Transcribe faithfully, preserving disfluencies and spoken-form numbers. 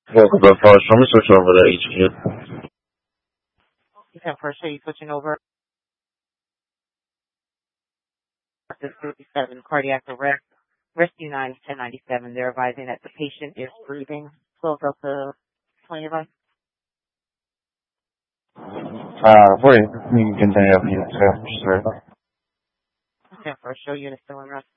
Welcome to Power Storm. Switch over to H Q. Yeah, first are you switching over to fifty-seven cardiac arrest, rescue nine ten ninety-seven. They're advising that the patient is breathing. Close up to twenty right. Uh, wait, you can continue up here, too. Sorry. Okay, first show unit still in rest.